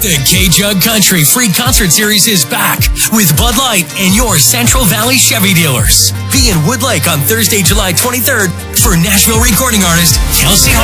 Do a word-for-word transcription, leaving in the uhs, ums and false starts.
The K-Jug Country Free Concert Series is back with Bud Light and your Central Valley Chevy dealers. Be in Wood Lake on Thursday, July twenty-third for Nashville recording artist Kelsey Hart.